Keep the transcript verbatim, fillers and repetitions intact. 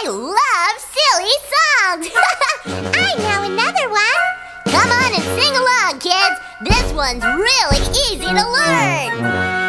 I love silly songs. I know another one. Come on and sing along, kids. This one's really easy to learn.